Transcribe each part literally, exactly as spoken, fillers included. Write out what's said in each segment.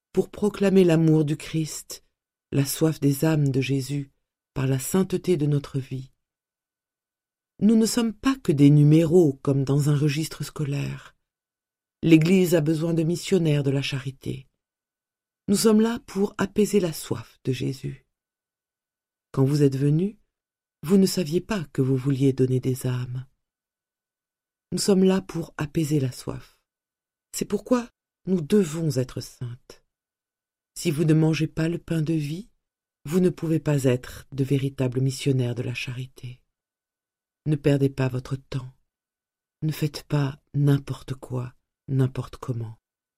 pour proclamer l'amour du Christ, la soif des âmes de Jésus, par la sainteté de notre vie. Nous ne sommes pas que des numéros comme dans un registre scolaire. L'Église a besoin de missionnaires de la charité. Nous sommes là pour apaiser la soif de Jésus. Quand vous êtes venus, vous ne saviez pas que vous vouliez donner des âmes. Nous sommes là pour apaiser la soif. C'est pourquoi nous devons être saintes. Si vous ne mangez pas le pain de vie, vous ne pouvez pas être de véritables missionnaires de la charité. Ne perdez pas votre temps. Ne faites pas n'importe quoi, n'importe comment.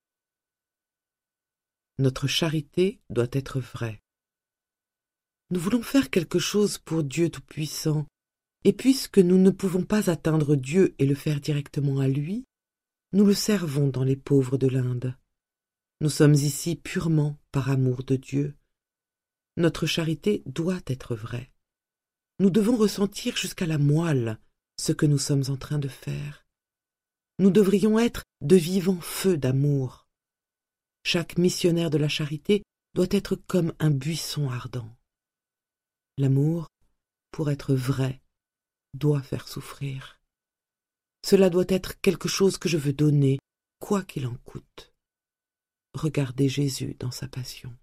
Notre charité doit être vraie. Nous voulons faire quelque chose pour Dieu Tout-Puissant, et puisque nous ne pouvons pas atteindre Dieu et le faire directement à lui, nous le servons dans les pauvres de l'Inde. Nous sommes ici purement par amour de Dieu. Notre charité doit être vraie. Nous devons ressentir jusqu'à la moelle ce que nous sommes en train de faire. Nous devrions être de vivants feux d'amour. Chaque missionnaire de la charité doit être comme un buisson ardent. L'amour, pour être vrai, doit faire souffrir. Cela doit être quelque chose que je veux donner, quoi qu'il en coûte. Regardez Jésus dans sa passion.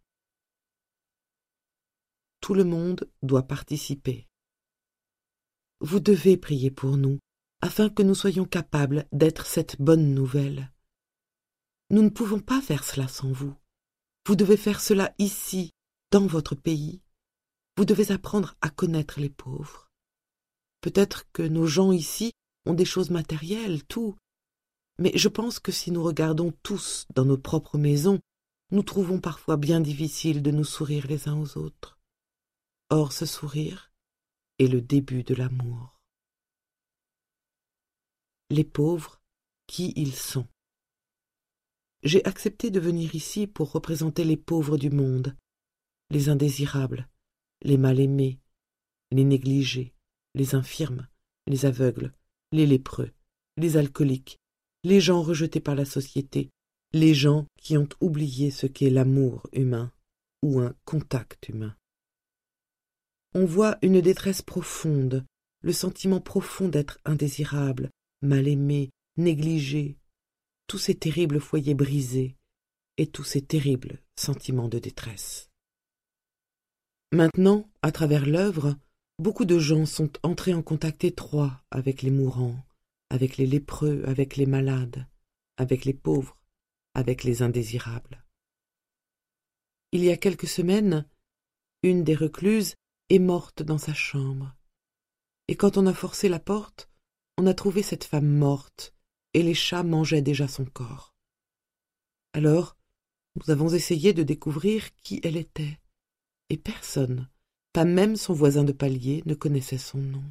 Tout le monde doit participer. Vous devez prier pour nous, afin que nous soyons capables d'être cette bonne nouvelle. Nous ne pouvons pas faire cela sans vous. Vous devez faire cela ici, dans votre pays. Vous devez apprendre à connaître les pauvres. Peut-être que nos gens ici ont des choses matérielles, tout, mais je pense que si nous regardons tous dans nos propres maisons, nous trouvons parfois bien difficile de nous sourire les uns aux autres. Or, ce sourire est le début de l'amour. Les pauvres, qui ils sont? J'ai accepté de venir ici pour représenter les pauvres du monde, les indésirables, les mal-aimés, les négligés, les infirmes, les aveugles, les lépreux, les alcooliques, les gens rejetés par la société, les gens qui ont oublié ce qu'est l'amour humain ou un contact humain. On voit une détresse profonde, le sentiment profond d'être indésirable, mal aimé, négligé, tous ces terribles foyers brisés et tous ces terribles sentiments de détresse. Maintenant, à travers l'œuvre, beaucoup de gens sont entrés en contact étroit avec les mourants, avec les lépreux, avec les malades, avec les pauvres, avec les indésirables. Il y a quelques semaines, une des recluses est morte dans sa chambre. Et quand on a forcé la porte, on a trouvé cette femme morte, et les chats mangeaient déjà son corps. Alors, nous avons essayé de découvrir qui elle était, et personne, pas même son voisin de palier, ne connaissait son nom.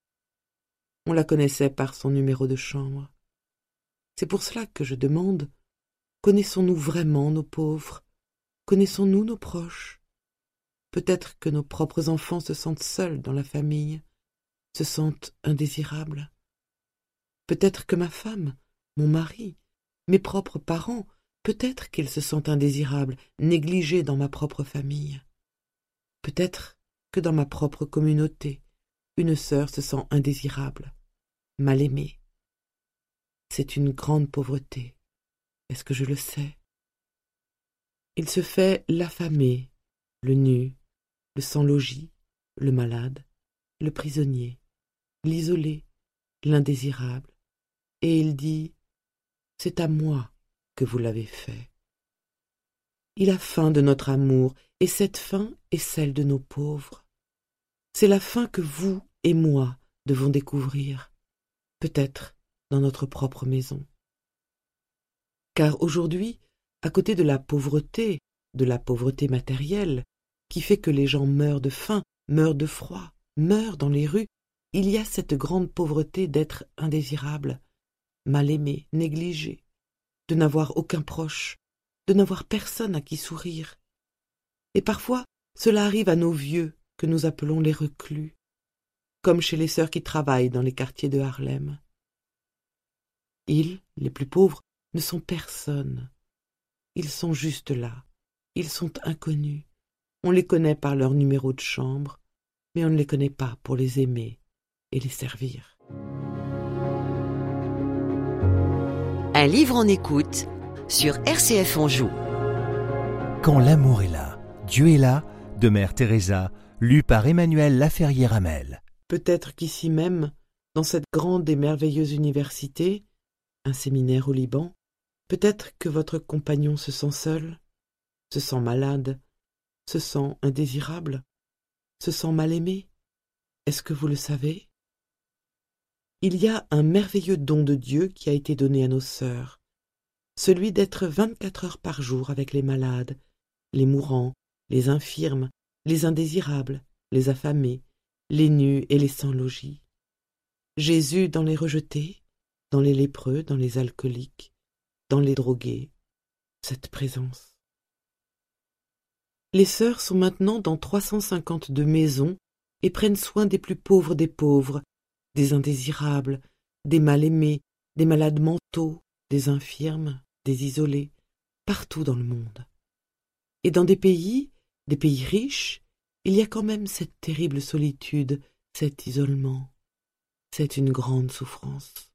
On la connaissait par son numéro de chambre. C'est pour cela que je demande, connaissons-nous vraiment nos pauvres? Connaissons-nous nos proches? Peut-être que nos propres enfants se sentent seuls dans la famille, se sentent indésirables. Peut-être que ma femme, mon mari, mes propres parents, peut-être qu'ils se sentent indésirables, négligés dans ma propre famille. Peut-être que dans ma propre communauté, une sœur se sent indésirable, mal aimée. C'est une grande pauvreté. Est-ce que je le sais? Il se fait l'affamé, le nu, le sans-logis, le malade, le prisonnier, l'isolé, l'indésirable, et il dit « C'est à moi que vous l'avez fait ». Il a faim de notre amour, et cette faim est celle de nos pauvres. C'est la faim que vous et moi devons découvrir, peut-être dans notre propre maison. Car aujourd'hui, à côté de la pauvreté, de la pauvreté matérielle, qui fait que les gens meurent de faim, meurent de froid, meurent dans les rues, il y a cette grande pauvreté d'être indésirable, mal aimé, négligé, de n'avoir aucun proche, de n'avoir personne à qui sourire. Et parfois, cela arrive à nos vieux, que nous appelons les reclus, comme chez les sœurs qui travaillent dans les quartiers de Harlem. Ils, les plus pauvres, ne sont personne. Ils sont juste là, Ils sont inconnus. On les connaît par leur numéro de chambre, mais on ne les connaît pas pour les aimer et les servir. Un livre en écoute sur R C F Anjou. Quand l'amour est là, Dieu est là, de Mère Teresa, lu par Emmanuel Laferrière-Hamel. Peut-être qu'ici même, dans cette grande et merveilleuse université, un séminaire au Liban, peut-être que votre compagnon se sent seul, se sent malade, se sent indésirable, se sent mal aimé. Est-ce que vous le savez? Il y a un merveilleux don de Dieu qui a été donné à nos sœurs, celui d'être vingt-quatre heures par jour avec les malades, les mourants, les infirmes, les indésirables, les affamés, les nus et les sans logis. Jésus dans les rejetés, dans les lépreux, dans les alcooliques, dans les drogués, cette présence. Les sœurs sont maintenant dans trois cent cinquante-deux maisons et prennent soin des plus pauvres des pauvres, des indésirables, des mal-aimés, des malades mentaux, des infirmes, des isolés, partout dans le monde. Et dans des pays, des pays riches, il y a quand même cette terrible solitude, cet isolement. C'est une grande souffrance.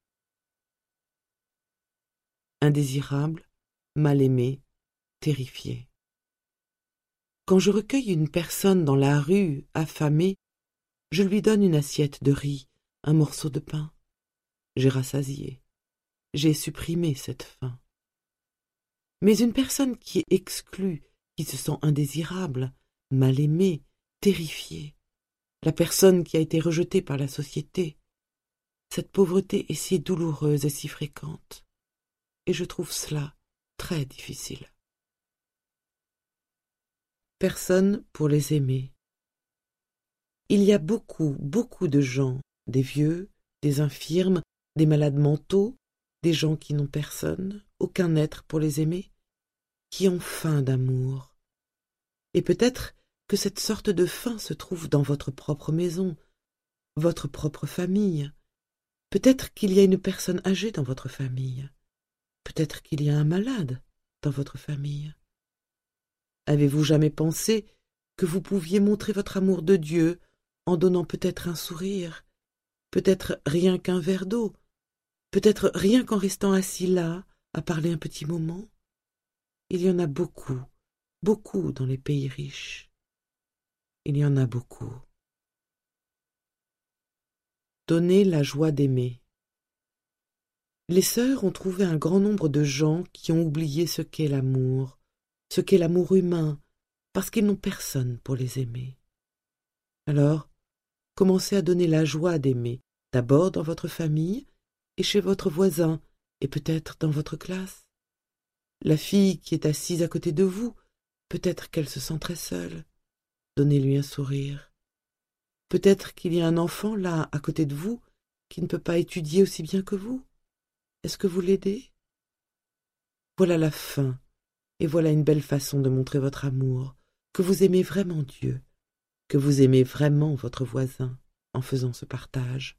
Indésirable, mal-aimé, terrifié. Quand je recueille une personne dans la rue, affamée, je lui donne une assiette de riz, un morceau de pain. J'ai rassasié. J'ai supprimé cette faim. Mais une personne qui est exclue, qui se sent indésirable, mal aimée, terrifiée, la personne qui a été rejetée par la société, cette pauvreté est si douloureuse et si fréquente, et je trouve cela très difficile. Personne pour les aimer. Il y a beaucoup, beaucoup de gens, des vieux, des infirmes, des malades mentaux, des gens qui n'ont personne, aucun être pour les aimer, qui ont faim d'amour. Et peut-être que cette sorte de faim se trouve dans votre propre maison, votre propre famille. Peut-être qu'il y a une personne âgée dans votre famille. Peut-être qu'il y a un malade dans votre famille. Avez-vous jamais pensé que vous pouviez montrer votre amour de Dieu en donnant peut-être un sourire, peut-être rien qu'un verre d'eau, peut-être rien qu'en restant assis là, à parler un petit moment? Il y en a beaucoup, beaucoup dans les pays riches. Il y en a beaucoup. Donnez la joie d'aimer. Les sœurs ont trouvé un grand nombre de gens qui ont oublié ce qu'est l'amour, ce qu'est l'amour humain, parce qu'ils n'ont personne pour les aimer. Alors, commencez à donner la joie d'aimer, d'abord dans votre famille et chez votre voisin, et peut-être dans votre classe. La fille qui est assise à côté de vous, peut-être qu'elle se sent très seule. Donnez-lui un sourire. Peut-être qu'il y a un enfant là, à côté de vous, qui ne peut pas étudier aussi bien que vous. Est-ce que vous l'aidez? Voilà la fin, et voilà une belle façon de montrer votre amour, que vous aimez vraiment Dieu, que vous aimez vraiment votre voisin en faisant ce partage.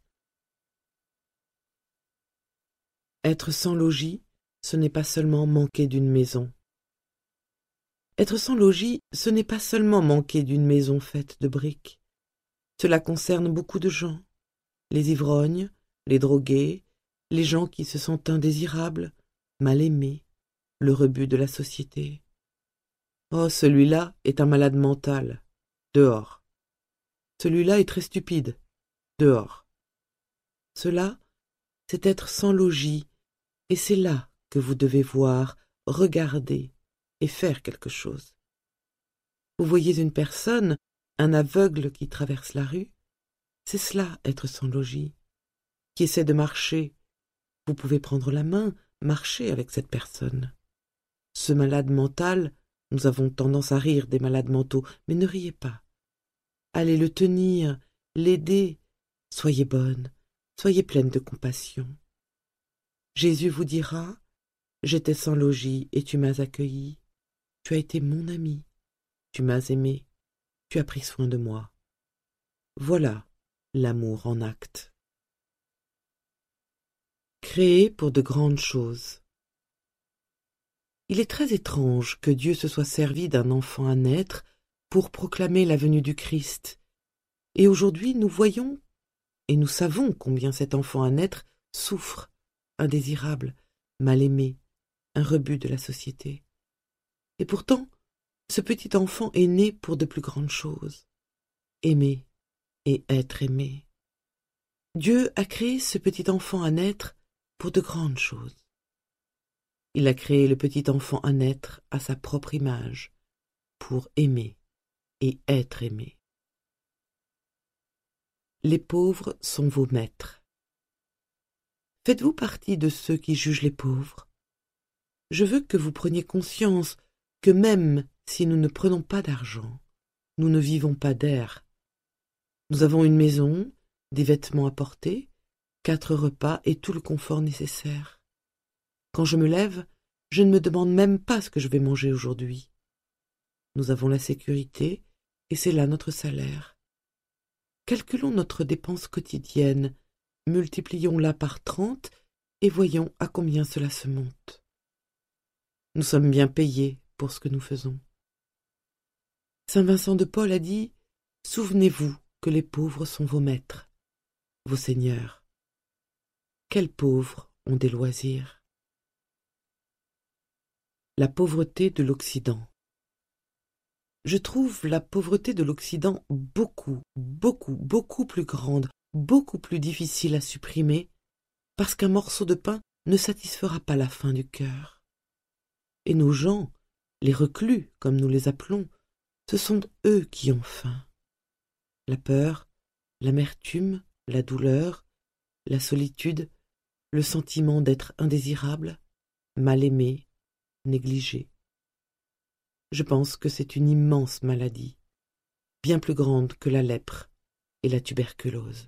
Être sans logis, ce n'est pas seulement manquer d'une maison. Être sans logis, ce n'est pas seulement manquer d'une maison faite de briques. Cela concerne beaucoup de gens, les ivrognes, les drogués, les gens qui se sentent indésirables, mal aimés, le rebut de la société. Oh, celui-là est un malade mental. Dehors. Celui-là est très stupide. Dehors. Cela, c'est être sans logis, et c'est là que vous devez voir, regarder et faire quelque chose. Vous voyez une personne, un aveugle qui traverse la rue, c'est cela être sans logis, qui essaie de marcher. Vous pouvez prendre la main, marcher avec cette personne. Ce malade mental, nous avons tendance à rire des malades mentaux, mais ne riez pas. Allez le tenir, l'aider. Soyez bonne, soyez pleine de compassion. Jésus vous dira, « J'étais sans logis et tu m'as accueilli. Tu as été mon ami. Tu m'as aimé. Tu as pris soin de moi. » Voilà l'amour en acte. Créer pour de grandes choses. Il est très étrange que Dieu se soit servi d'un enfant à naître pour proclamer la venue du Christ. Et aujourd'hui, nous voyons et nous savons combien cet enfant à naître souffre, indésirable, mal aimé, un rebut de la société. Et pourtant, ce petit enfant est né pour de plus grandes choses. Aimer et être aimé. Dieu a créé ce petit enfant à naître pour de grandes choses. Il a créé le petit enfant à naître à sa propre image, pour aimer et être aimé. Les pauvres sont vos maîtres. Faites-vous partie de ceux qui jugent les pauvres? Je veux que vous preniez conscience que même si nous ne prenons pas d'argent, nous ne vivons pas d'air. Nous avons une maison, des vêtements à porter, quatre repas et tout le confort nécessaire. Quand je me lève, je ne me demande même pas ce que je vais manger aujourd'hui. Nous avons la sécurité et c'est là notre salaire. Calculons notre dépense quotidienne, multiplions-la par trente et voyons à combien cela se monte. Nous sommes bien payés pour ce que nous faisons. Saint Vincent de Paul a dit « Souvenez-vous que les pauvres sont vos maîtres, vos seigneurs. » Quels pauvres ont des loisirs? La pauvreté de l'Occident. Je trouve la pauvreté de l'Occident beaucoup, beaucoup, beaucoup plus grande, beaucoup plus difficile à supprimer, parce qu'un morceau de pain ne satisfera pas la faim du cœur. Et nos gens, les reclus, comme nous les appelons, ce sont eux qui ont faim. La peur, l'amertume, la douleur, la solitude, le sentiment d'être indésirable, mal aimé, négligé. Je pense que c'est une immense maladie, bien plus grande que la lèpre et la tuberculose.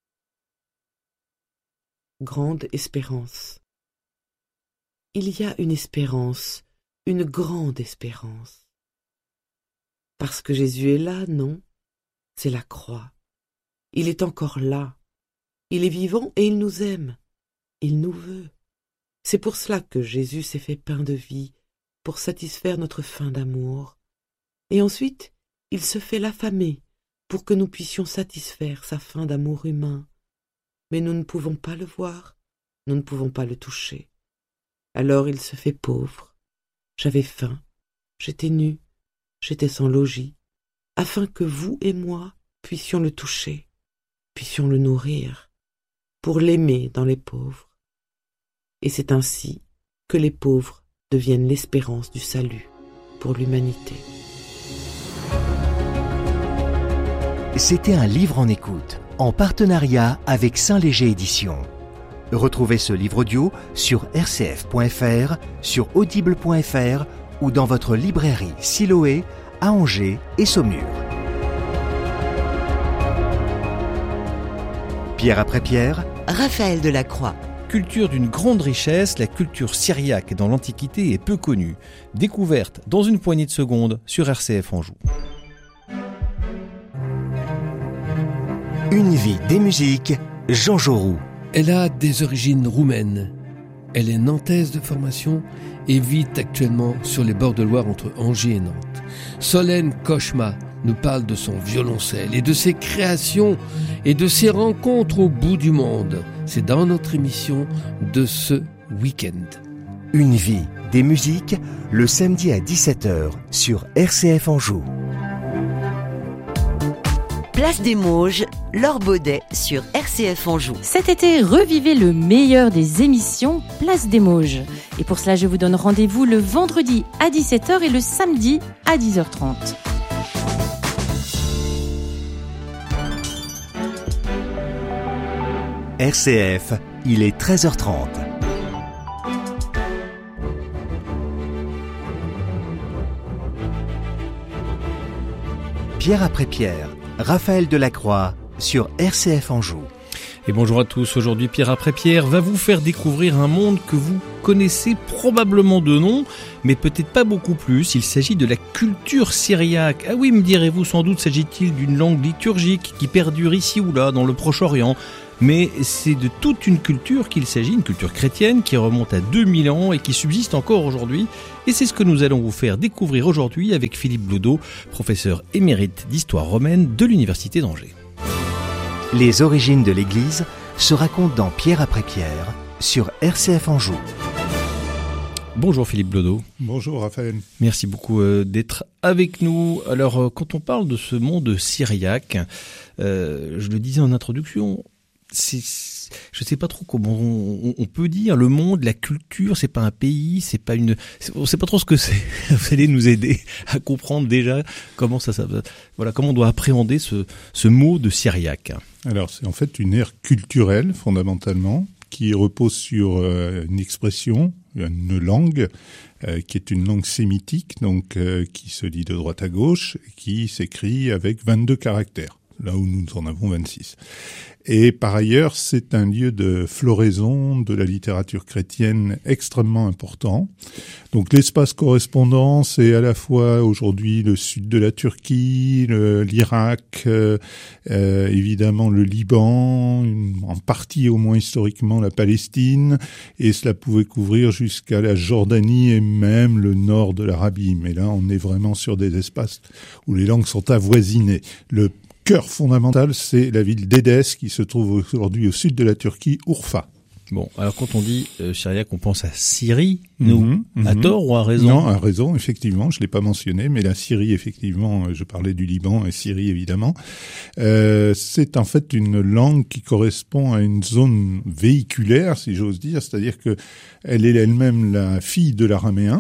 Grande espérance. Il y a une espérance, une grande espérance. Parce que Jésus est là, non, c'est la croix. Il est encore là. Il est vivant et il nous aime. Il nous veut. C'est pour cela que Jésus s'est fait pain de vie, pour satisfaire notre faim d'amour. Et ensuite, il se fait l'affamé, pour que nous puissions satisfaire sa faim d'amour humain. Mais nous ne pouvons pas le voir, nous ne pouvons pas le toucher. Alors il se fait pauvre. J'avais faim, j'étais nu, j'étais sans logis, afin que vous et moi puissions le toucher, puissions le nourrir, pour l'aimer dans les pauvres. Et c'est ainsi que les pauvres deviennent l'espérance du salut pour l'humanité. C'était un livre en écoute, en partenariat avec Saint-Léger Éditions. Retrouvez ce livre audio sur r c f point f r, sur audible point f r ou dans votre librairie Siloé à Angers et Saumur. Pierre après pierre, Raphaël Delacroix. Culture d'une grande richesse, la culture syriaque dans l'Antiquité est peu connue. Découverte dans une poignée de secondes sur R C F Anjou. Une vie des musiques, Jean Jaurou. Elle a des origines roumaines. Elle est nantaise de formation et vit actuellement sur les bords de Loire entre Angers et Nantes. Solène Kochma nous parle de son violoncelle et de ses créations et de ses rencontres au bout du monde. C'est dans notre émission de ce week-end. Une vie des musiques, le samedi à dix-sept heures sur R C F Anjou. Place des Mauges, Laure Baudet sur R C F Anjou. Cet été, revivez le meilleur des émissions Place des Mauges. Et pour cela, je vous donne rendez-vous le vendredi à dix-sept heures et le samedi à dix heures trente. R C F, il est treize heures trente. Pierre après pierre, Raphaël Delacroix sur R C F Anjou. Et bonjour à tous, aujourd'hui Pierre après Pierre va vous faire découvrir un monde que vous connaissez probablement de nom, mais peut-être pas beaucoup plus. Il s'agit de la culture syriaque. Ah oui, me direz-vous, sans doute s'agit-il d'une langue liturgique qui perdure ici ou là dans le Proche-Orient. mais c'est de toute une culture qu'il s'agit, une culture chrétienne qui remonte à deux mille ans et qui subsiste encore aujourd'hui. Et c'est ce que nous allons vous faire découvrir aujourd'hui avec Philippe Blodeau, professeur émérite d'histoire romaine de l'Université d'Angers. Les origines de l'Église se racontent dans Pierre après Pierre sur R C F Anjou. Bonjour Philippe Blodeau. Bonjour Raphaël. Merci beaucoup euh, d'être avec nous. Alors euh, quand on parle de ce monde syriaque, euh, je le disais en introduction, c'est, je ne sais pas trop comment on, on peut dire le monde, la culture, c'est pas un pays, c'est pas une, on ne sait pas trop ce que c'est. Vous allez nous aider à comprendre déjà comment ça, ça voilà, comment on doit appréhender ce, ce mot de syriaque. Alors c'est en fait une ère culturelle fondamentalement qui repose sur euh, une expression, une langue euh, qui est une langue sémitique, donc euh, qui se lit de droite à gauche, qui s'écrit avec vingt-deux caractères, là où nous en avons vingt-six. Et par ailleurs, c'est un lieu de floraison de la littérature chrétienne extrêmement important. Donc l'espace correspondant, c'est à la fois aujourd'hui le sud de la Turquie, le, l'Irak, euh, euh, évidemment le Liban, une, en partie au moins historiquement la Palestine, et cela pouvait couvrir jusqu'à la Jordanie et même le nord de l'Arabie. Mais là, on est vraiment sur des espaces où les langues sont avoisinées. Le cœur fondamental, c'est la ville d'Édesse qui se trouve aujourd'hui au sud de la Turquie, Urfa. Bon, alors quand on dit euh, syriaque, on pense à Syrie, nous, mmh, à mmh. tort ou à raison? Non, à raison, effectivement, je l'ai pas mentionné, mais la Syrie, effectivement, je parlais du Liban et Syrie, évidemment. Euh, c'est en fait une langue qui correspond à une zone véhiculaire, si j'ose dire, c'est-à-dire que elle est elle-même la fille de l'araméen.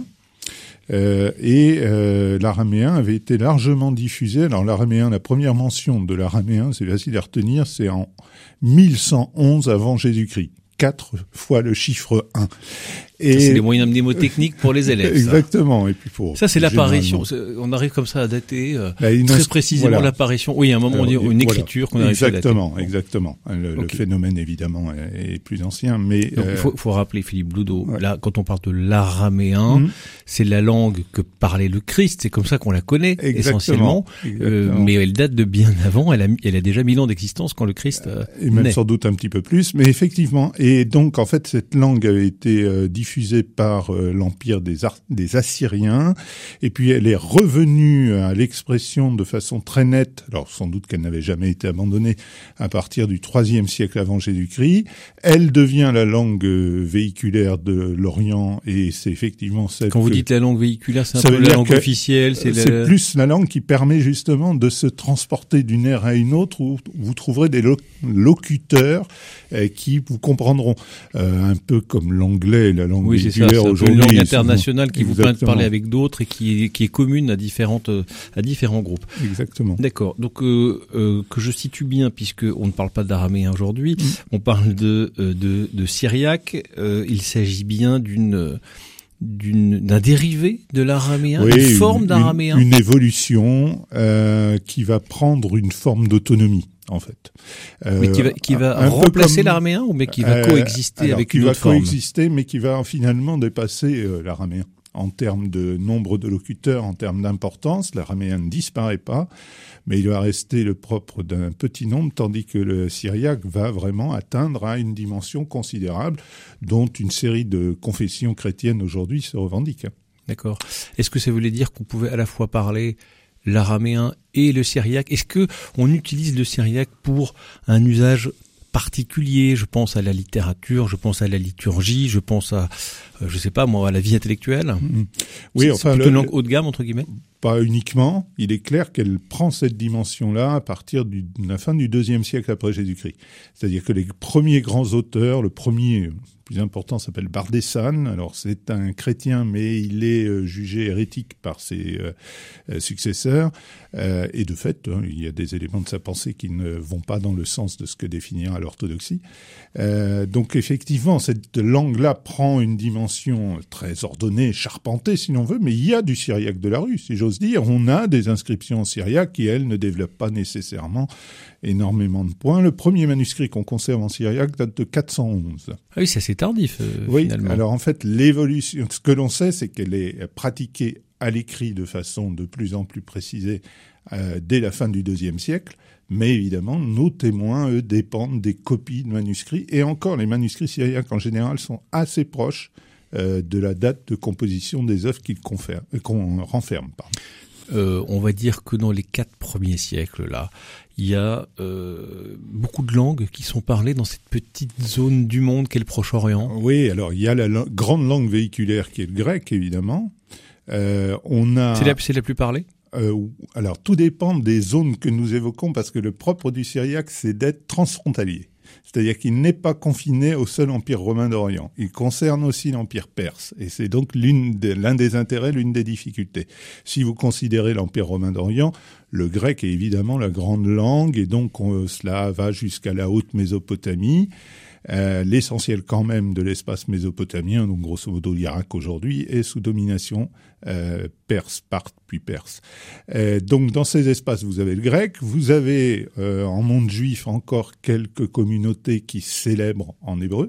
Euh, et euh, l'araméen avait été largement diffusé. Alors l'araméen, la première mention de l'araméen, c'est facile à retenir, c'est en mille cent onze avant Jésus-Christ. Quatre fois le chiffre un. Et ça, c'est les moyens mnémotechniques pour les élèves. Exactement. Ça. Et puis pour ça, c'est l'apparition. On arrive comme ça à dater euh, bah, très précisément voilà. L'apparition. Oui, à un moment, Alors, on dit une écriture voilà. qu'on arrive à dater. Exactement, exactement. Le, okay. le phénomène, évidemment, est, est plus ancien, mais donc, euh... il faut, faut rappeler, Philippe Blodeau. Ouais. Là, quand on parle de l'araméen, mmh. c'est la langue que parlait le Christ. C'est comme ça qu'on la connaît exactement. essentiellement. Exactement. Euh, mais elle date de bien avant. Elle a, elle a déjà mille ans d'existence quand le Christ euh, et même naît. Sans doute un petit peu plus, mais effectivement. Et donc, en fait, cette langue avait été euh, diffusée par euh, l'empire des, Ar- des Assyriens, et puis elle est revenue à l'expression de façon très nette, alors sans doute qu'elle n'avait jamais été abandonnée, à partir du troisième siècle avant Jésus-Christ. Elle devient la langue euh, véhiculaire de l'Orient, et c'est effectivement celle Quand vous que... dites la langue véhiculaire, c'est un peu la langue officielle, c'est, c'est la... plus la langue qui permet justement de se transporter d'une ère à une autre, où vous trouverez des lo- locuteurs euh, qui vous comprendront, euh, un peu comme l'anglais, la langue oui, véhiculaire c'est ça, aujourd'hui. Une langue internationale qui Exactement. vous permet de parler avec d'autres et qui est, qui est commune à différentes, à différents groupes. Exactement. D'accord. Donc euh, euh, que je situe bien, puisque on ne parle pas d'araméen aujourd'hui, mmh. on parle de euh, de, de syriaque. Euh, il s'agit bien d'une D'une, d'un dérivé de l'araméen, oui, une forme une, d'araméen, une, une évolution euh, qui va prendre une forme d'autonomie. En fait, euh, mais qui va, qui va un, un remplacer comme, l'araméen ou mais qui va euh, coexister avec une autre forme. Qui va coexister, mais qui va finalement dépasser euh, l'araméen en termes de nombre de locuteurs, en termes d'importance. L'araméen ne disparaît pas, mais il va rester le propre d'un petit nombre, tandis que le syriaque va vraiment atteindre à une dimension considérable, dont une série de confessions chrétiennes aujourd'hui se revendiquent. D'accord. Est-ce que ça voulait dire qu'on pouvait à la fois parler l'araméen et le syriaque? Est-ce que on utilise le syriaque pour un usage particulier? Je pense à la littérature, je pense à la liturgie, je pense à, euh, je sais pas moi, à la vie intellectuelle. Mmh. Oui, c'est, enfin, c'est plutôt le, une langue haut de gamme entre guillemets. Pas uniquement. Il est clair qu'elle prend cette dimension-là à partir du, de la fin du deuxième siècle après Jésus-Christ. C'est-à-dire que les premiers grands auteurs, le premier plus important s'appelle Bardessan. Alors c'est un chrétien, mais il est euh, jugé hérétique par ses euh, successeurs. Euh, et de fait, hein, il y a des éléments de sa pensée qui ne vont pas dans le sens de ce que définira l'orthodoxie. Euh, donc effectivement, cette langue-là prend une dimension très ordonnée, charpentée si l'on veut, mais il y a du syriaque de la rue, si j'ose j'ose dire, on a des inscriptions en syriaque qui, elles, ne développent pas nécessairement énormément de points. Le premier manuscrit qu'on conserve en syriaque date de quatre cent onze. Ah oui, c'est assez tardif, euh, oui, finalement. Alors en fait, l'évolution, ce que l'on sait, c'est qu'elle est pratiquée à l'écrit de façon de plus en plus précisée euh, dès la fin du deuxième siècle. Mais évidemment, nos témoins, eux, dépendent des copies de manuscrits. Et encore, les manuscrits syriaques, en général, sont assez proches euh, de la date de composition des œuvres qu'ils confèrent, euh, qu'on renferme. Pardon. Euh, on va dire que dans les quatre premiers siècles, là, il y a euh, beaucoup de langues qui sont parlées dans cette petite zone du monde qu'est le Proche-Orient. Oui, alors il y a la la grande langue véhiculaire qui est le grec, évidemment. Euh, on a... C'est la, c'est la plus parlée ? Euh, alors, tout dépend des zones que nous évoquons, parce que le propre du syriaque, c'est d'être transfrontalier. C'est-à-dire qu'il n'est pas confiné au seul empire romain d'Orient. Il concerne aussi l'empire perse. Et c'est donc l'une des, l'un des intérêts, l'une des difficultés. Si vous considérez l'empire romain d'Orient, le grec est évidemment la grande langue, et donc on, cela va jusqu'à la haute Mésopotamie. Euh, l'essentiel quand même de l'espace mésopotamien, donc grosso modo l'Irak aujourd'hui, est sous domination euh, perse, parthe puis perse. Euh, donc dans ces espaces, vous avez le grec, vous avez euh, en monde juif encore quelques communautés qui célèbrent en hébreu.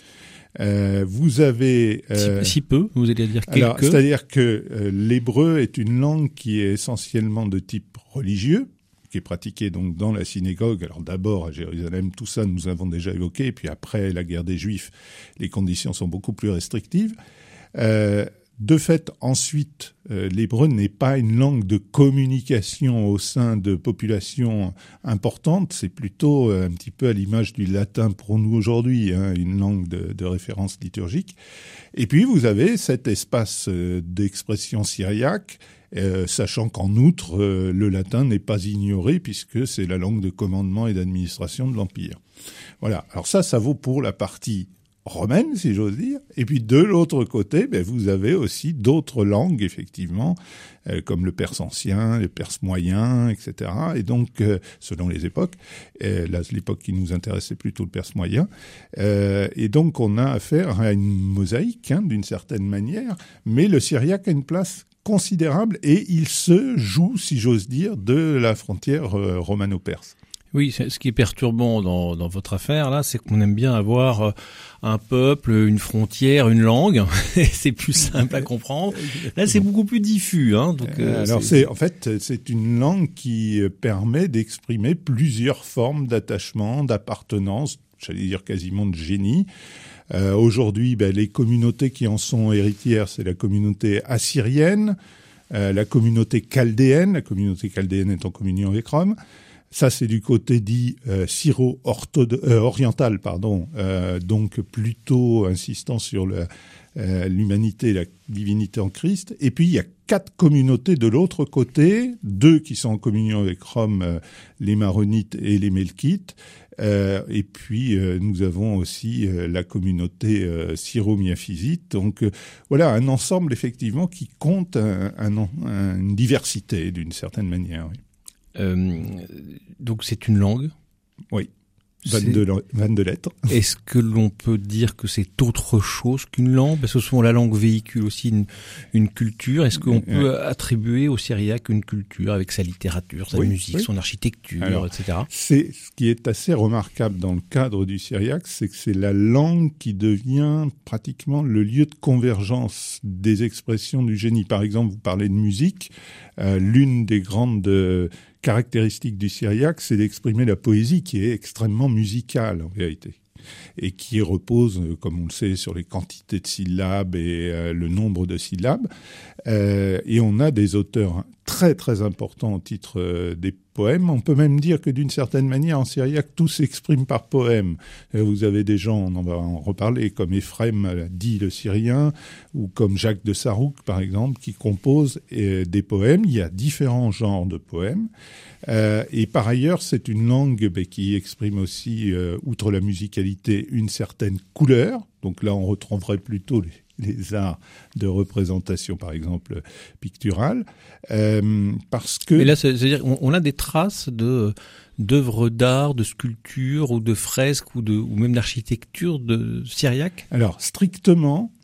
Euh, vous avez... Euh, si, si peu, vous allez dire quelques... Alors, c'est-à-dire que euh, l'hébreu est une langue qui est essentiellement de type religieux, qui est pratiqué donc dans la synagogue. Alors d'abord à Jérusalem, tout ça nous avons déjà évoqué, et puis après la guerre des Juifs, les conditions sont beaucoup plus restrictives. Euh, de fait, ensuite, euh, l'hébreu n'est pas une langue de communication au sein de populations importantes, c'est plutôt euh, un petit peu à l'image du latin pour nous aujourd'hui, hein, une langue de, de référence liturgique. Et puis vous avez cet espace euh, d'expression syriaque, Euh, sachant qu'en outre, euh, le latin n'est pas ignoré puisque c'est la langue de commandement et d'administration de l'Empire. Voilà. Alors ça, ça vaut pour la partie romaine, si j'ose dire. Et puis de l'autre côté, ben, vous avez aussi d'autres langues, effectivement, euh, comme le perse ancien, le perse moyen, et cetera. Et donc, euh, selon les époques, euh, là, l'époque qui nous intéresse, c'est plutôt le perse moyen. Euh, et donc, on a affaire à une mosaïque, hein, d'une certaine manière, mais le syriaque a une place considérable et il se joue, si j'ose dire, de la frontière euh, romano-perse. Oui, ce qui est perturbant dans, dans votre affaire, là, c'est qu'on aime bien avoir un peuple, une frontière, une langue. C'est plus simple à comprendre. Là, c'est beaucoup plus diffus. Hein, donc, euh, Alors, c'est... c'est, en fait, c'est une langue qui permet d'exprimer plusieurs formes d'attachement, d'appartenance, j'allais dire quasiment de génie. Euh, aujourd'hui, ben, les communautés qui en sont héritières, c'est la communauté assyrienne, euh, la communauté chaldéenne, la communauté chaldéenne est en communion avec Rome. Ça, c'est du côté dit euh, syro-oriental, euh, pardon, euh, donc plutôt insistant sur le, euh, l'humanité, la divinité en Christ. Et puis, il y a quatre communautés de l'autre côté, deux qui sont en communion avec Rome, euh, les Maronites et les Melkites. Euh, et puis, euh, nous avons aussi euh, la communauté euh, syro-miaphysite. Donc, euh, voilà, un ensemble, effectivement, qui compte un, un, un, une diversité, d'une certaine manière, oui. Euh, donc, c'est une langue. Oui. vingt-deux lettres. Est-ce que l'on peut dire que c'est autre chose qu'une langue? Parce que souvent la langue véhicule aussi une, une culture. Est-ce qu'on peut ouais. attribuer au syriaque une culture avec sa littérature, sa oui, musique, oui. son architecture, Alors, et cetera. C'est ce qui est assez remarquable dans le cadre du syriaque, c'est que c'est la langue qui devient pratiquement le lieu de convergence des expressions du génie. Par exemple, vous parlez de musique. Euh, l'une des grandes euh, caractéristiques du syriaque, c'est d'exprimer la poésie qui est extrêmement musicale en vérité et qui repose, comme on le sait, sur les quantités de syllabes et euh, le nombre de syllabes. Euh, et on a des auteurs très très importants au titre euh, des poèmes. On peut même dire que d'une certaine manière, en syriaque, tout s'exprime par poème. Vous avez des gens, on en va en reparler, comme Ephrem dit le syrien, ou comme Jacques de Sarouk, par exemple, qui composent euh, des poèmes. Il y a différents genres de poèmes. Euh, et par ailleurs, c'est une langue bah, qui exprime aussi, euh, outre la musicalité, une certaine couleur. Donc là, on retrouverait plutôt les les arts de représentation, par exemple, picturale, euh, parce que... Mais là, c'est-à-dire on a des traces de d'œuvres d'art, de sculptures ou de fresques ou, de, ou même d'architecture de syriaque? Alors, strictement,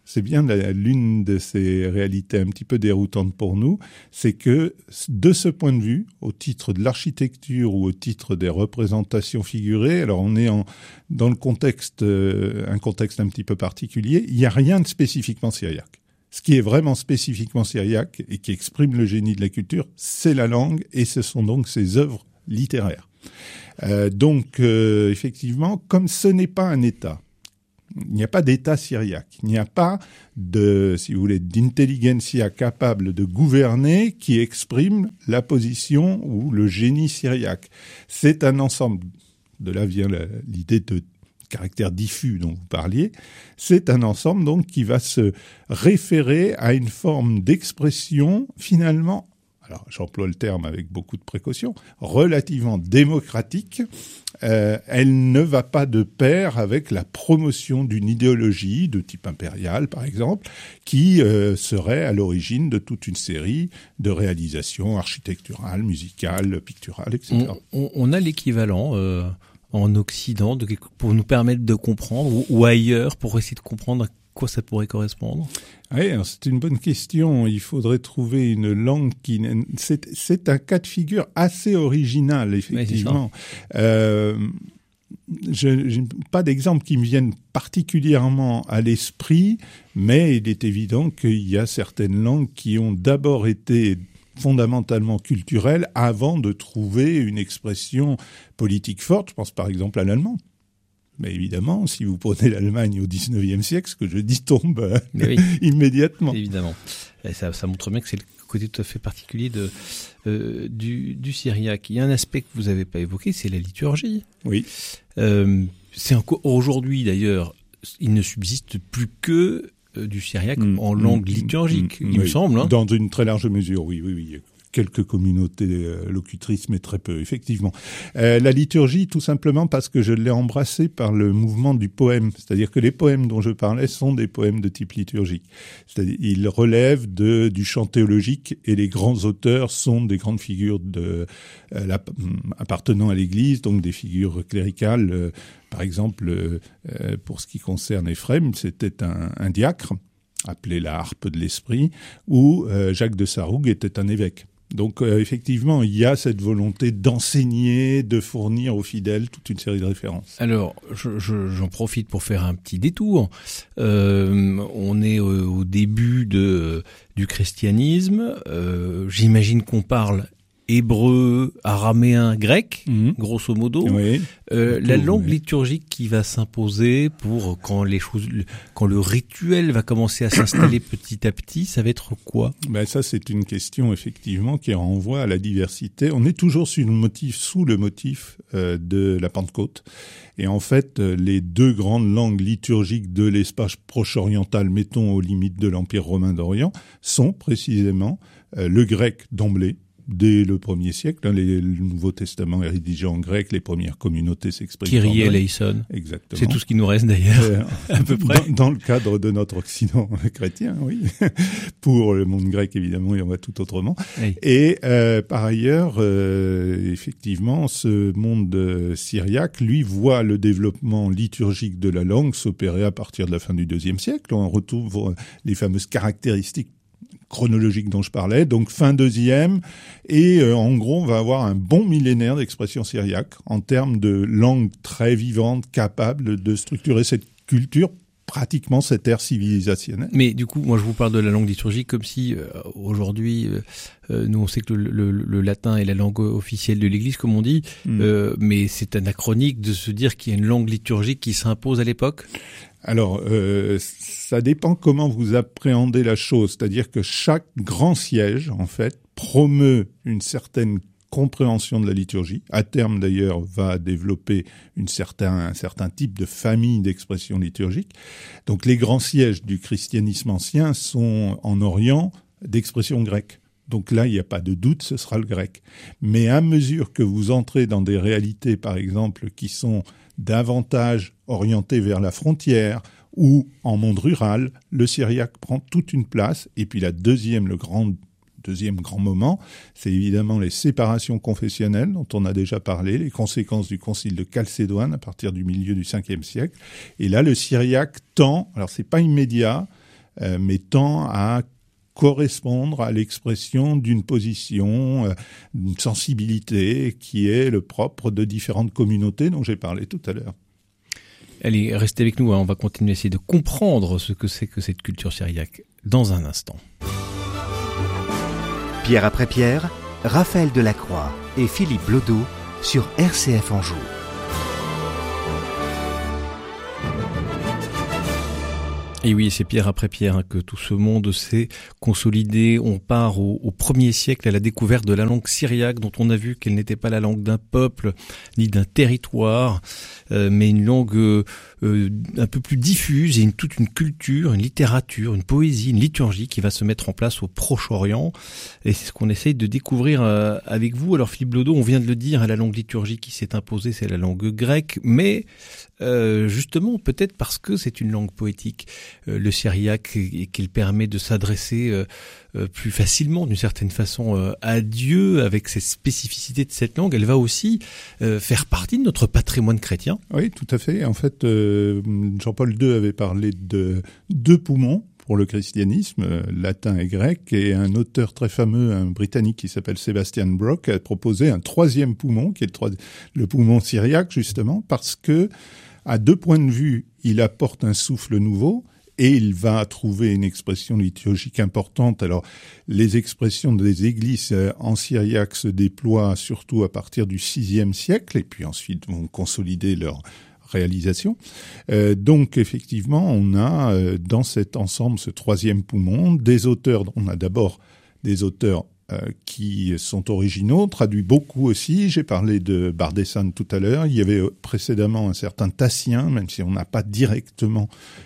c'est bien la, l'une de ces réalités un petit peu déroutantes pour nous, c'est que de ce point de vue, au titre de l'architecture ou au titre des représentations figurées, alors on est en, dans le contexte, euh, un contexte un petit peu particulier, il n'y a rien de spécifiquement syriaque. Ce qui est vraiment spécifiquement syriaque et qui exprime le génie de la culture, c'est la langue et ce sont donc ses œuvres littéraires. Euh, donc, euh, effectivement, comme ce n'est pas un État, il n'y a pas d'État syriaque, il n'y a pas de, si vous voulez, d'intelligentsia capable de gouverner qui exprime la position ou le génie syriaque. C'est un ensemble, de là vient la, l'idée de caractère diffus dont vous parliez, c'est un ensemble donc qui va se référer à une forme d'expression finalement, alors j'emploie le terme avec beaucoup de précaution, relativement démocratique. Euh, elle ne va pas de pair avec la promotion d'une idéologie de type impérial, par exemple, qui euh, serait à l'origine de toute une série de réalisations architecturales, musicales, picturales, et cetera. On, on, on a l'équivalent euh, en Occident de, pour nous permettre de comprendre, ou, ou ailleurs pour essayer de comprendre à quoi ça pourrait correspondre? Oui, alors c'est une bonne question. Il faudrait trouver une langue qui... C'est, c'est un cas de figure assez original, effectivement. Oui, euh, je n'ai pas d'exemple qui me viennent particulièrement à l'esprit, mais il est évident qu'il y a certaines langues qui ont d'abord été fondamentalement culturelles avant de trouver une expression politique forte. Je pense par exemple à l'allemand. Mais évidemment, si vous prenez l'Allemagne au dix-neuvième siècle, ce que je dis tombe euh, oui, immédiatement. Évidemment. Et ça, ça montre bien que c'est le côté tout à fait particulier de, euh, du, du syriaque. Il y a un aspect que vous n'avez pas évoqué, c'est la liturgie. Oui. Euh, c'est encore, aujourd'hui, d'ailleurs, il ne subsiste plus que euh, du syriaque mmh, en langue mmh, liturgique, mmh, il oui. me semble. Hein. Dans une très large mesure, oui, oui, oui. Quelques communautés euh, locutrices, mais très peu, effectivement. Euh, la liturgie, tout simplement parce que je l'ai embrassée par le mouvement du poème. C'est-à-dire que les poèmes dont je parlais sont des poèmes de type liturgique. C'est-à-dire ils relèvent de, du chant théologique et les grands auteurs sont des grandes figures de, euh, la, appartenant à l'Église, donc des figures cléricales. Euh, par exemple, euh, pour ce qui concerne Éphrem, c'était un, un diacre, appelé la harpe de l'esprit, où euh, Jacques de Sarroug était un évêque. Donc euh, effectivement, il y a cette volonté d'enseigner, de fournir aux fidèles toute une série de références. Alors, je, je, j'en profite pour faire un petit détour. Euh, on est au, au début de, du christianisme. Euh, j'imagine qu'on parle hébreu, araméen, grec, mmh. grosso modo. Oui. Euh, la langue oui. liturgique qui va s'imposer pour quand les choses, quand le rituel va commencer à s'installer petit à petit, ça va être quoi? Ben ça, c'est une question effectivement qui renvoie à la diversité. On est toujours sur le motif, sous le motif euh, de la Pentecôte. Et en fait, les deux grandes langues liturgiques de l'espace proche-oriental, mettons aux limites de l'Empire romain d'Orient, sont précisément euh, le grec d'emblée. Dès le premier siècle, hein, les, le Nouveau Testament est rédigé en grec, les premières communautés s'expriment en grec. Kyrie eleison. Exactement. C'est tout ce qui nous reste d'ailleurs, euh, à peu près. Dans, dans le cadre de notre Occident chrétien, oui. Pour le monde grec, évidemment, il en va tout autrement. Oui. Et euh, par ailleurs, euh, effectivement, ce monde euh, syriaque, lui, voit le développement liturgique de la langue s'opérer à partir de la fin du deuxième siècle. On retrouve les fameuses caractéristiques chronologique dont je parlais, donc fin deuxième, et euh, en gros on va avoir un bon millénaire d'expression syriaque en termes de langue très vivante, capable de structurer cette culture, pratiquement cette ère civilisationnelle. Mais du coup, moi je vous parle de la langue liturgique comme si euh, aujourd'hui, euh, nous on sait que le, le, le latin est la langue officielle de l'Église comme on dit, mmh. euh, mais c'est anachronique de se dire qu'il y a une langue liturgique qui s'impose à l'époque. Alors, euh, ça dépend comment vous appréhendez la chose. C'est-à-dire que chaque grand siège, en fait, promeut une certaine compréhension de la liturgie. À terme, d'ailleurs, va développer une certain, un certain type de famille d'expression liturgique. Donc, les grands sièges du christianisme ancien sont en Orient d'expression grecque. Donc là, il n'y a pas de doute, ce sera le grec. Mais à mesure que vous entrez dans des réalités, par exemple, qui sont davantage orienté vers la frontière ou en monde rural, le syriaque prend toute une place. Et puis la deuxième, le grand, deuxième grand moment, c'est évidemment les séparations confessionnelles dont on a déjà parlé, les conséquences du concile de Chalcédoine à partir du milieu du cinquième siècle. Et là, le syriaque tend, alors c'est pas immédiat, euh, mais tend à correspondre à l'expression d'une position, euh, d'une sensibilité qui est le propre de différentes communautés dont j'ai parlé tout à l'heure. Allez, restez avec nous, hein. On va continuer à essayer de comprendre ce que c'est que cette culture syriaque dans un instant. Pierre après pierre, Raphaël Delacroix et Philippe Blodeau sur R C F Anjou. Et oui, c'est pierre après pierre hein, que tout ce monde s'est consolidé. On part au, au premier siècle à la découverte de la langue syriaque, dont on a vu qu'elle n'était pas la langue d'un peuple ni d'un territoire, euh, mais une langue euh, euh, un peu plus diffuse et une, toute une culture, une littérature, une poésie, une liturgie qui va se mettre en place au Proche-Orient. Et c'est ce qu'on essaye de découvrir euh, avec vous. Alors Philippe Blodeau, on vient de le dire, hein, la langue liturgique qui s'est imposée, c'est la langue grecque, mais euh, justement peut-être parce que c'est une langue poétique. Euh, le syriaque et qu'il permet de s'adresser euh, euh, plus facilement d'une certaine façon euh, à Dieu avec ces spécificités de cette langue, elle va aussi euh, faire partie de notre patrimoine chrétien. Oui, tout à fait. En fait, euh, Jean-Paul deux avait parlé de deux poumons pour le christianisme, euh, latin et grec, et un auteur très fameux, un Britannique qui s'appelle Sebastian Brock, a proposé un troisième poumon, qui est le, troi- le poumon syriaque, justement, parce que, à deux points de vue, il apporte un souffle nouveau, et il va trouver une expression liturgique importante. Alors, les expressions des églises en syriaque se déploient surtout à partir du sixième siècle, et puis ensuite vont consolider leur réalisation. Euh, donc, effectivement, on a euh, dans cet ensemble, ce troisième poumon, des auteurs. On a d'abord des auteurs euh, qui sont originaux, traduits beaucoup aussi. J'ai parlé de Bardessan tout à l'heure. Il y avait précédemment un certain Tassien, même si on n'a pas directement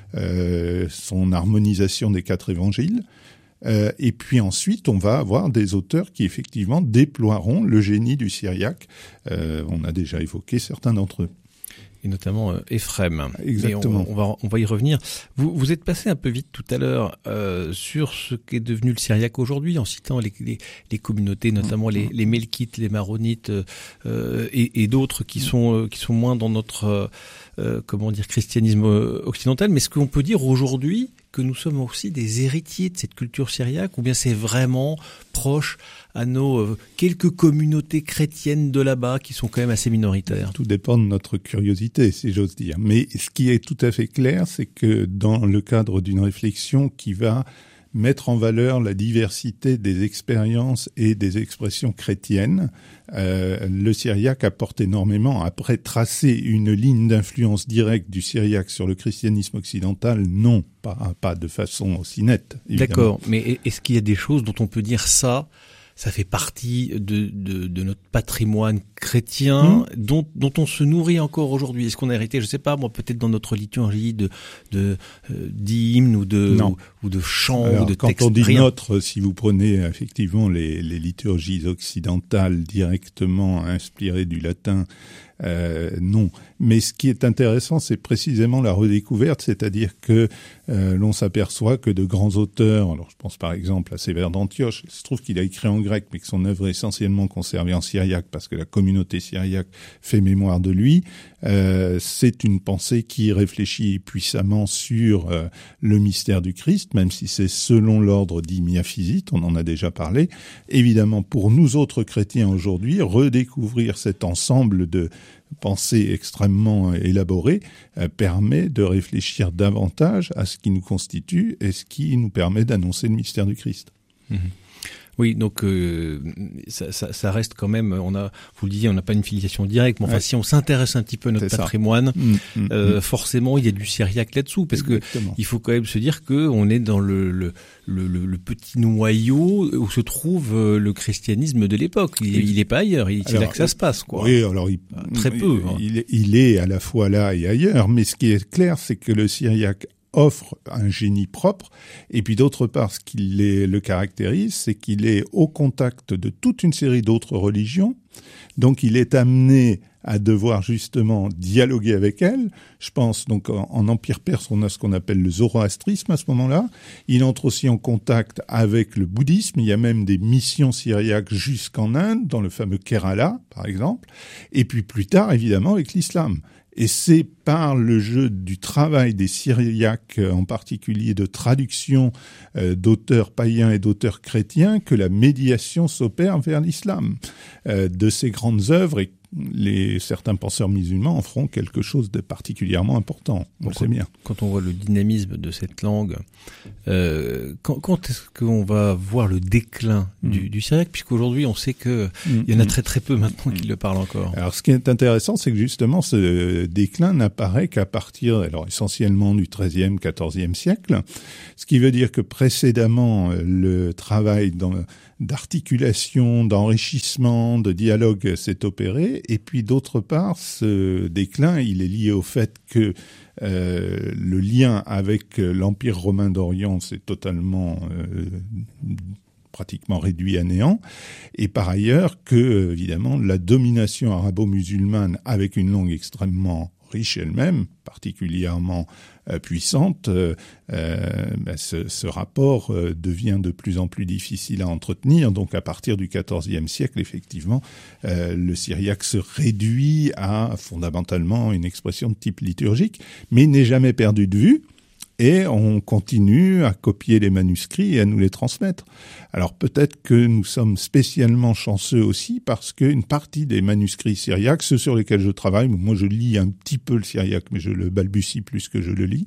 euh, son harmonisation des quatre évangiles. Euh, et puis ensuite, on va avoir des auteurs qui, effectivement, déploieront le génie du syriaque. Euh, on a déjà évoqué certains d'entre eux. Et notamment euh, Ephrem. Exactement. On, on, va, on va y revenir. Vous, vous êtes passé un peu vite tout à l'heure euh, sur ce qu'est devenu le syriaque aujourd'hui, en citant les, les, les communautés, notamment les, les Melkites, les Maronites euh, et, et d'autres qui sont euh, qui sont moins dans notre euh, comment dire christianisme occidental. Mais est-ce qu'on peut dire aujourd'hui que nous sommes aussi des héritiers de cette culture syriaque, ou bien c'est vraiment proche à nos euh, quelques communautés chrétiennes de là-bas qui sont quand même assez minoritaires? Tout dépend de notre curiosité, si j'ose dire. Mais ce qui est tout à fait clair, c'est que dans le cadre d'une réflexion qui va mettre en valeur la diversité des expériences et des expressions chrétiennes, euh, le syriaque apporte énormément. Après, tracer une ligne d'influence directe du syriaque sur le christianisme occidental, non, pas, pas de façon aussi nette, évidemment. D'accord, mais est-ce qu'il y a des choses dont on peut dire ça, ça fait partie de, de, de notre patrimoine chrétien, mmh. dont, dont on se nourrit encore aujourd'hui? Est-ce qu'on a hérité, je sais pas, moi, peut-être dans notre liturgie de, de, euh, d'hymnes ou de, ou, ou de chants Alors, ou de quand textes? Quand on dit rien. notre, si vous prenez effectivement les, les liturgies occidentales directement inspirées du latin, Euh, non. Mais ce qui est intéressant, c'est précisément la redécouverte, c'est-à-dire que euh, l'on s'aperçoit que de grands auteurs, alors je pense par exemple à Sévère d'Antioche, il se trouve qu'il a écrit en grec, mais que son œuvre est essentiellement conservée en syriaque, parce que la communauté syriaque fait mémoire de lui. Euh, c'est une pensée qui réfléchit puissamment sur euh, le mystère du Christ, même si c'est selon l'ordre dit miaphysite, on en a déjà parlé. Évidemment, pour nous autres chrétiens aujourd'hui, redécouvrir cet ensemble de pensée extrêmement élaborée euh, permet de réfléchir davantage à ce qui nous constitue et ce qui nous permet d'annoncer le mystère du Christ. Mmh. Oui, donc euh, ça, ça, ça reste quand même. On a, vous le disiez, on n'a pas une filiation directe, mais enfin, ouais. si on s'intéresse un petit peu à notre C'est patrimoine, mmh, mmh, euh, forcément, il y a du syriaque là-dessous, parce Exactement. que il faut quand même se dire que on est dans le le, le, le, le petit noyau où se trouve le christianisme de l'époque. Il, il est pas ailleurs. Il, c'est là que ça se passe, quoi. Oui, alors il, très peu. Il, hein. il, il est à la fois là et ailleurs, mais ce qui est clair, c'est que le syriaque offre un génie propre, et puis d'autre part, ce qui les, le caractérise, c'est qu'il est au contact de toute une série d'autres religions, donc il est amené à devoir justement dialoguer avec elles. Je pense donc en, en Empire perse, on a ce qu'on appelle le zoroastrisme à ce moment-là. Il entre aussi en contact avec le bouddhisme. Il y a même des missions syriaques jusqu'en Inde, dans le fameux Kerala, par exemple. Et puis plus tard, évidemment, avec l'islam. Et c'est par le jeu du travail des Syriaques, en particulier de traduction euh, d'auteurs païens et d'auteurs chrétiens, que la médiation s'opère vers l'islam. Euh, de ces grandes œuvres, et les, certains penseurs musulmans en feront quelque chose de particulièrement important. On le sait bien. Quand on voit le dynamisme de cette langue, euh, quand, quand est-ce qu'on va voir le déclin mmh. du, du syriaque, puisqu'aujourd'hui on sait que mmh. il y en a très très peu maintenant mmh. qui le parlent encore. Alors ce qui est intéressant, c'est que justement ce déclin n'apparaît qu'à partir, alors essentiellement du treizième, quatorzième siècle, ce qui veut dire que précédemment le travail dans d'articulation, d'enrichissement, de dialogue s'est opéré, et puis d'autre part, ce déclin, il est lié au fait que euh, le lien avec l'Empire romain d'Orient s'est totalement euh, pratiquement réduit à néant, et par ailleurs que, évidemment, la domination arabo-musulmane avec une langue extrêmement riche elle-même, particulièrement euh, puissante, euh, euh, ben ce, ce rapport euh, devient de plus en plus difficile à entretenir. Donc à partir du quatorzième siècle, effectivement, euh, le syriaque se réduit à fondamentalement une expression de type liturgique, mais n'est jamais perdu de vue. Et on continue à copier les manuscrits et à nous les transmettre. Alors peut-être que nous sommes spécialement chanceux aussi parce qu'une partie des manuscrits syriaques, ceux sur lesquels je travaille, moi je lis un petit peu le syriaque, mais je le balbutie plus que je le lis,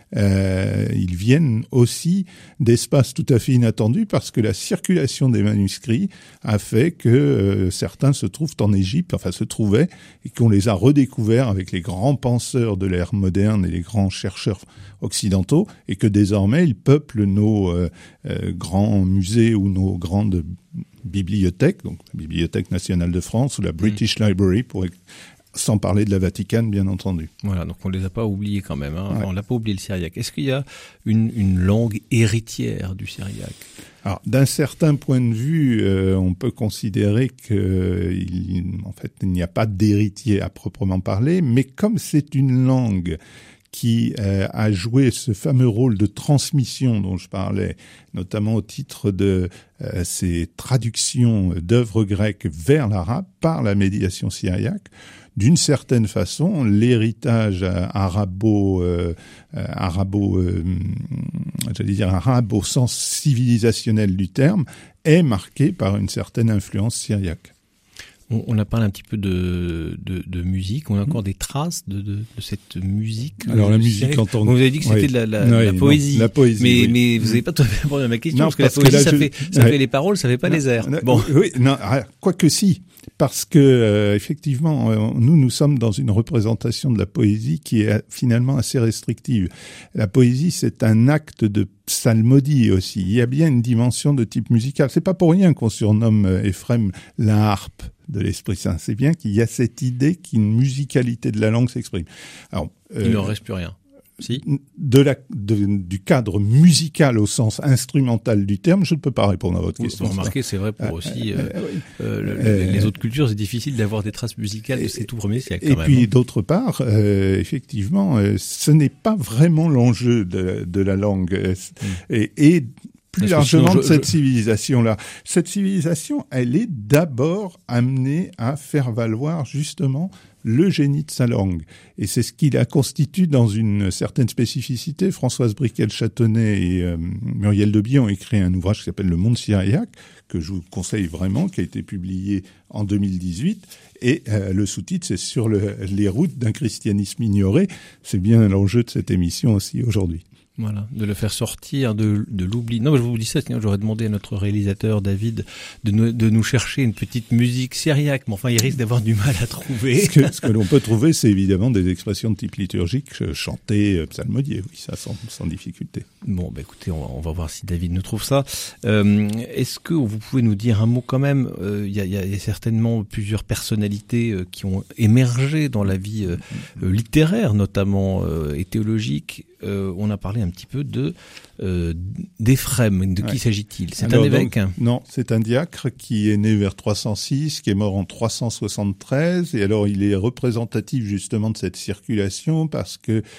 euh, ils viennent aussi d'espaces tout à fait inattendus parce que la circulation des manuscrits a fait que euh, certains se trouvent en Égypte, enfin se trouvaient, et qu'on les a redécouverts avec les grands penseurs de l'ère moderne et les grands chercheurs occidentaux, et que désormais ils peuplent nos euh, euh, grands musées ou nos grandes bibliothèques, donc la Bibliothèque nationale de France ou la British mmh. Library, pour, sans parler de la Vatican, bien entendu. Voilà, donc on les a pas oubliés quand même. Hein. Ouais. On l'a pas oublié le syriaque. Est-ce qu'il y a une, une langue héritière du syriaque ? Alors, d'un certain point de vue, euh, on peut considérer que, il, en fait, il n'y a pas d'héritier à proprement parler, mais comme c'est une langue qui euh, a joué ce fameux rôle de transmission dont je parlais, notamment au titre de euh, ces traductions d'œuvres grecques vers l'arabe par la médiation syriaque. D'une certaine façon, l'héritage euh, arabo, euh, euh, arabo, euh, j'allais dire arabe au sens civilisationnel du terme, est marqué par une certaine influence syriaque. On, on a parlé un petit peu de, de, de musique. On a encore des traces de, de, de cette musique. Alors la musique en tant que... Vous avez dit que c'était oui. de la, la, oui, la poésie. Non, la poésie. Mais, oui. mais vous n'avez pas tout à fait répondu à ma question Non, parce que parce la poésie, que là, ça, je... fait, ça ouais. fait les paroles, ça fait pas non, les airs. Bon. Oui, non, quoique si. Parce que euh, effectivement, euh, nous nous sommes dans une représentation de la poésie qui est finalement assez restrictive. La poésie, c'est un acte de psalmodie aussi. Il y a bien une dimension de type musical. C'est pas pour rien qu'on surnomme euh, Éphrem la harpe de l'Esprit Saint. C'est bien qu'il y a cette idée qu'une musicalité de la langue s'exprime. Alors, euh, il ne reste plus rien. Si. De la, de, du cadre musical au sens instrumental du terme, je ne peux pas répondre à votre vous, question. Vous remarquez, c'est vrai pour euh, aussi euh, euh, euh, le, euh, les autres cultures, c'est difficile d'avoir des traces musicales de ces tout premiers siècles. Et quand puis même. d'autre part, euh, effectivement, euh, ce n'est pas vraiment l'enjeu de, de la langue. Euh, mmh. Et, et plus largement je, de cette je... civilisation-là. Cette civilisation, elle est d'abord amenée à faire valoir justement le génie de sa langue. Et c'est ce qui la constitue dans une certaine spécificité. Françoise Briquel-Châtenay et euh, Muriel Debier ont écrit un ouvrage qui s'appelle Le Monde syriaque, que je vous conseille vraiment, qui a été publié en deux mille dix-huit. Et euh, le sous-titre, c'est « Sur le, les routes d'un christianisme ignoré ». C'est bien l'enjeu de cette émission aussi aujourd'hui. Voilà, de le faire sortir de, de l'oubli. Non, je vous dis ça, sinon j'aurais demandé à notre réalisateur David de nous, de nous chercher une petite musique syriaque, mais enfin il risque d'avoir du mal à trouver. Ce que, ce que l'on peut trouver, c'est évidemment des expressions de type liturgique, chantées, psalmodiées, oui, ça sans, sans difficulté. Bon, bah écoutez, on va, on va voir si David nous trouve ça. Euh, est-ce que vous pouvez nous dire un mot quand même? Il euh, y, a, y a certainement plusieurs personnalités euh, qui ont émergé dans la vie euh, euh, littéraire, notamment euh, et théologique. Euh, on a parlé un petit peu de euh, d'Éphrem. De qui ouais. s'agit-il? C'est Alors, un évêque donc, Non, c'est un diacre qui est né vers trois cent six, qui est mort en trois cent soixante-treize. Et alors, il est représentatif justement de cette circulation parce que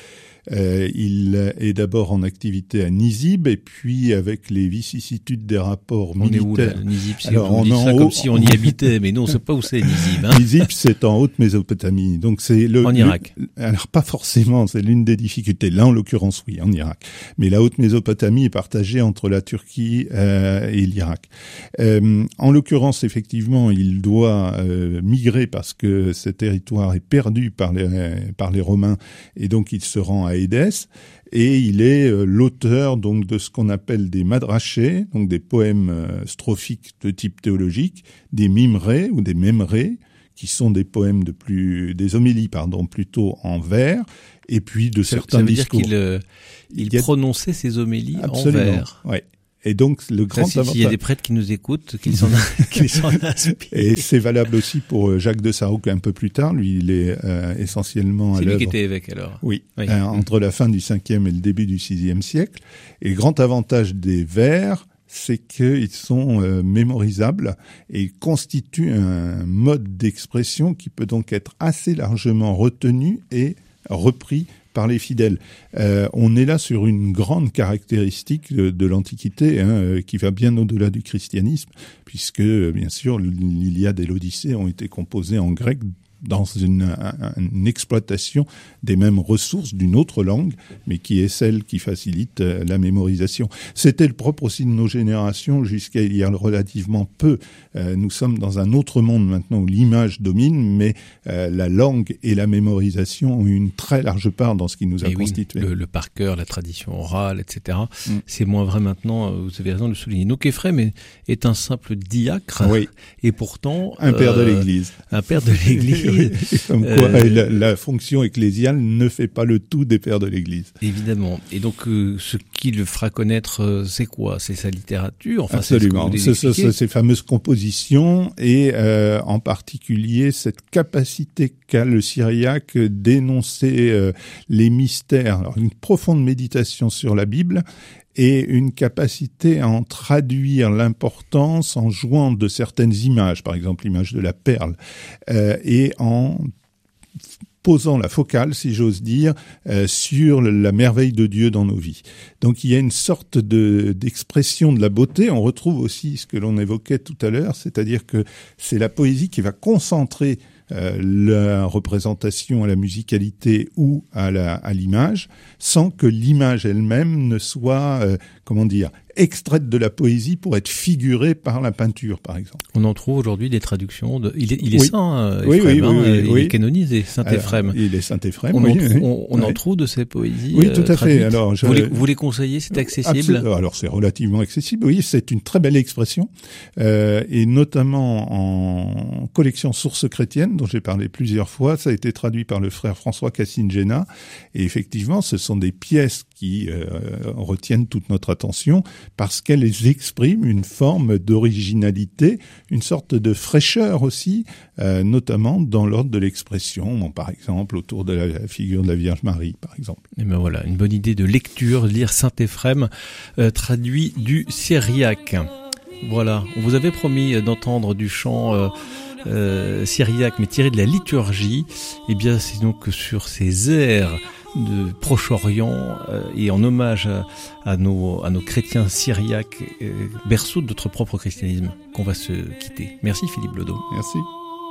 Euh, il est d'abord en activité à Nizib, et puis avec les vicissitudes des rapports on militaires. On est où là, Nizib? Si Alors, on on dit en ça haut, comme si on y habitait, mais non, on sait pas où c'est Nizib. Hein. Nizib, c'est en Haute-Mésopotamie. Donc c'est le, en Irak. Le, alors pas forcément, c'est l'une des difficultés. Là, en l'occurrence, oui, en Irak. Mais la Haute-Mésopotamie est partagée entre la Turquie euh, et l'Irak. Euh, en l'occurrence, effectivement, il doit euh, migrer parce que ce territoire est perdu par les par les Romains, et donc il se rend à Édesse. Et il est euh, l'auteur donc de ce qu'on appelle des madrachés, donc des poèmes euh, strophiques de type théologique, des mimrés ou des memrés, qui sont des poèmes de plus, des homélies pardon, plutôt en vers, et puis de ça, certains ça veut discours. Dire qu'il euh, il il a... prononçait ses homélies Absolument, en vers. Ouais. Et donc le grand ça, avantage. S'il y a des prêtres qui nous écoutent, qu'ils s'en, qu'ils s'en inspirent. Et c'est valable aussi pour Jacques de Sarouc un peu plus tard. Lui, il est euh, essentiellement. C'est à lui l'œuvre. qui était évêque alors. Oui. oui. Euh, entre la fin du cinquième et le début du sixième siècle. Et le grand avantage des vers, c'est qu'ils sont euh, mémorisables et ils constituent un mode d'expression qui peut donc être assez largement retenu et repris par les fidèles. Euh, on est là sur une grande caractéristique de, de l'Antiquité, hein, euh, qui va bien au-delà du christianisme, puisque, bien sûr, l'Iliade et l'Odyssée ont été composées en grec dans une, une exploitation des mêmes ressources d'une autre langue, mais qui est celle qui facilite la mémorisation. C'était le propre aussi de nos générations jusqu'à il y a relativement peu. Euh, nous sommes dans un autre monde maintenant où l'image domine, mais euh, la langue et la mémorisation ont une très large part dans ce qui nous a et constitué. Oui, le, le par cœur, la tradition orale, et cetera. Mm. C'est moins vrai maintenant, vous avez raison de le souligner. Donc Éphrem est, est un simple diacre, oui. et pourtant... Un père euh, de l'Église. Un père de l'Église. Comme quoi, euh, la, la fonction ecclésiale ne fait pas le tout des pères de l'Église. Évidemment. Et donc, euh, ce qui le fera connaître, euh, c'est quoi? C'est sa littérature. Enfin, absolument. C'est, ce c'est, c'est ces fameuses compositions et euh, en particulier cette capacité qu'a le syriaque d'énoncer euh, les mystères. Alors, une profonde méditation sur la Bible et une capacité à en traduire l'importance en jouant de certaines images, par exemple l'image de la perle, euh, et en posant la focale, si j'ose dire, euh, sur la merveille de Dieu dans nos vies. Donc il y a une sorte de, d'expression de la beauté. On retrouve aussi ce que l'on évoquait tout à l'heure, c'est-à-dire que c'est la poésie qui va concentrer Euh, la représentation à la musicalité ou à, la, à l'image, sans que l'image elle-même ne soit, euh, comment dire, extraite de la poésie pour être figurée par la peinture, par exemple. On en trouve aujourd'hui des traductions. De... Il est, il est oui. saint, euh, oui, Éphrem, oui, oui, hein, oui, il oui. est canonisé, Saint Éphrem. Il est Saint Éphrem, on oui. En trou- on on oui. en trouve de ces poésies. Oui, tout à euh, fait. Alors, je... vous, les, vous les conseillez, c'est accessible? Absol- Alors, c'est relativement accessible. Oui, c'est une très belle expression, euh, et notamment en collection Sources chrétiennes, dont j'ai parlé plusieurs fois. Ça a été traduit par le frère François Cassine-Géna. Et effectivement, ce sont des pièces qui euh, retiennent toute notre attention parce qu'elles expriment une forme d'originalité, une sorte de fraîcheur aussi, euh, notamment dans l'ordre de l'expression, bon, par exemple autour de la figure de la Vierge Marie, par exemple. Et ben voilà, une bonne idée de lecture, lire Saint Éphrem, euh, traduit du syriaque. Voilà, on vous avait promis d'entendre du chant euh, euh, syriaque, mais tiré de la liturgie. Eh bien, c'est donc sur ces airs de Proche-Orient euh, et en hommage à, à, nos, à nos chrétiens syriaques, euh, berceaux de notre propre christianisme, qu'on va se quitter. Merci Philippe Blodeau. Merci.